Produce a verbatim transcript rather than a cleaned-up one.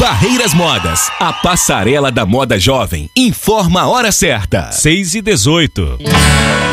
Barreiras Modas, a passarela da moda jovem, informa a hora certa. seis e dezoito.